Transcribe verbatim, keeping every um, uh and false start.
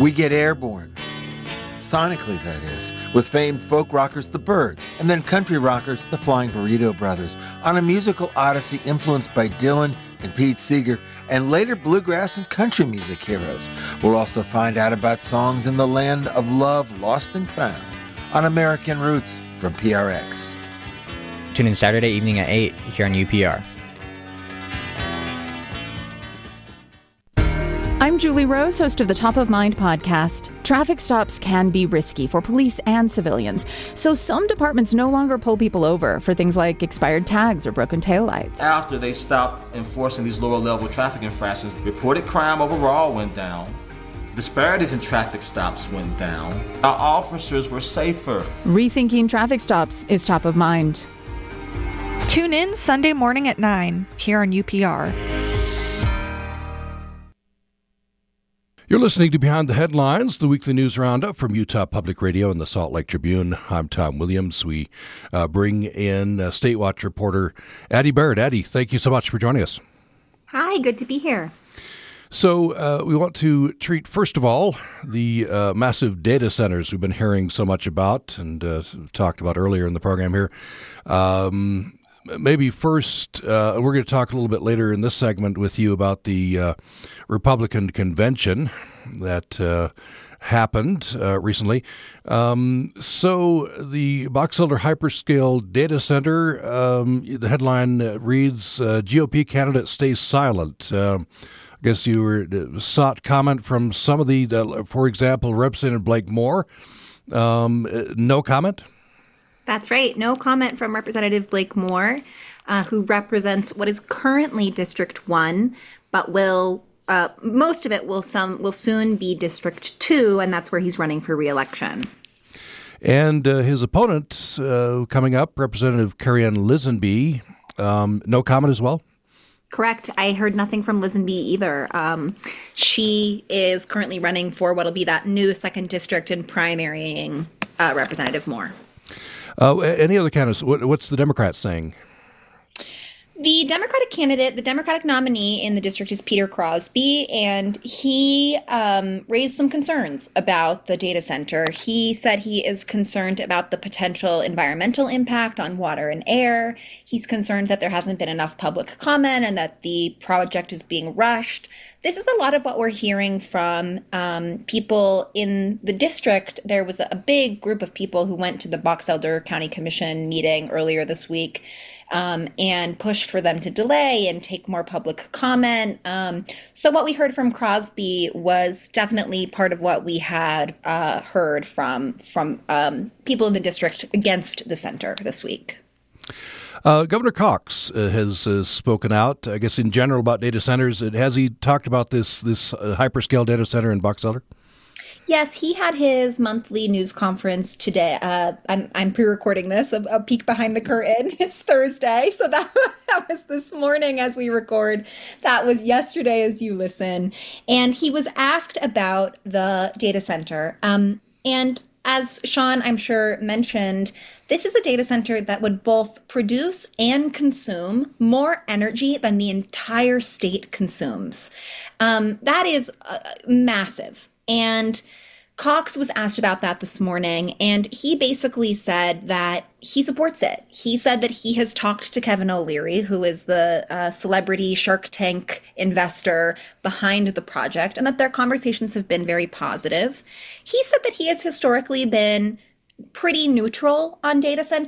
We get airborne. Sonically, that is, with famed folk rockers The Byrds, and then country rockers the Flying Burrito Brothers, on a musical odyssey influenced by Dylan and Pete Seeger, and later bluegrass and country music heroes. We'll also find out about songs in the land of love lost and found on American Roots from P R X. Tune in Saturday evening at eight here on U P R. I'm Julie Rose, host of the Top of Mind podcast. Traffic stops can be risky for police and civilians, so some departments no longer pull people over for things like expired tags or broken taillights. After they stopped enforcing these lower-level traffic infractions, reported crime overall went down. Disparities in traffic stops went down. Our officers were safer. Rethinking traffic stops is top of mind. Tune in Sunday morning at nine here on U P R. You're listening to Behind the Headlines, the weekly news roundup from Utah Public Radio and the Salt Lake Tribune. I'm Tom Williams. We uh, bring in uh, State Watch reporter Addie Baird. Addie, thank you so much for joining us. Hi, good to be here. So uh, we want to treat, first of all, the uh, massive data centers we've been hearing so much about and uh, talked about earlier in the program here. Um, maybe first, uh, we're going to talk a little bit later in this segment with you about the uh, Republican convention that uh, happened uh, recently. Um, so the Box Elder Hyperscale Data Center, um, the headline reads, uh, G O P candidate stays silent. Uh, I guess you were sought comment from some of the, uh, for example, Representative Blake Moore. Um, no comment? That's right. No comment from Representative Blake Moore, uh, who represents what is currently District one, but will uh, most of it will some will soon be District two, and that's where he's running for re-election. And uh, his opponent uh, coming up, Representative Carrie-Ann Lisenby, um, no comment as well? Correct. I heard nothing from Lisenby either. Um, she is currently running for what'll be that new second district and primarying uh, Representative Moore. Uh, any other candidates? What, what's the Democrats saying? The Democratic candidate, the Democratic nominee in the district is Peter Crosby, and he um, raised some concerns about the data center. He said he is concerned about the potential environmental impact on water and air. He's concerned that there hasn't been enough public comment and that the project is being rushed. This is a lot of what we're hearing from um, people in the district. There was a big group of people who went to the Box Elder County Commission meeting earlier this week um, and pushed for them to delay and take more public comment. Um, so what we heard from Crosby was definitely part of what we had uh, heard from, from um, people in the district against the center this week. Uh, Governor Cox uh, has uh, spoken out, I guess, in general about data centers. Has he talked about this this uh, hyperscale data center in Box Elder? Yes, he had his monthly news conference today. Uh, I'm I'm pre-recording this, a, a peek behind the curtain. It's Thursday, so that, that was this morning as we record. That was yesterday as you listen. And he was asked about the data center. Um, and as Sean, I'm sure, mentioned, this is a data center that would both produce and consume more energy than the entire state consumes. Um, that is uh, massive. And Cox was asked about that this morning, and he basically said that he supports it. He said that he has talked to Kevin O'Leary, who is the uh, celebrity Shark Tank investor behind the project, and that their conversations have been very positive. He said that he has historically been pretty neutral on data centers.